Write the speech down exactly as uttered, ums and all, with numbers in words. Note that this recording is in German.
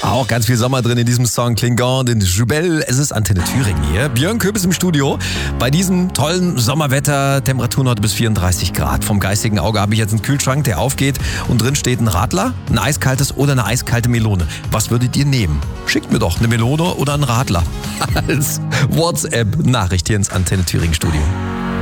Auch ganz viel Sommer drin in diesem Song. Klingon, den Jubel. Es ist Antenne Thüringen hier. Björn Köbis im Studio. Bei diesem tollen Sommerwetter, Temperaturen heute bis vierunddreißig Grad. Vom geistigen Auge habe ich jetzt einen Kühlschrank, der aufgeht und drin steht ein Radler, ein eiskaltes oder eine eiskalte Melone. Was würdet ihr nehmen? Schickt mir doch eine Melone oder einen Radler als WhatsApp-Nachricht hier ins Antenne Thüringen Studio.